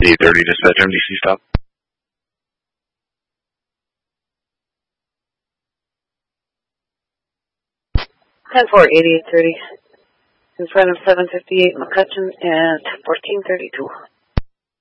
8830, dispatch MDC stop. 10-4, 8830. In front of 758 McCutcheon at 1432.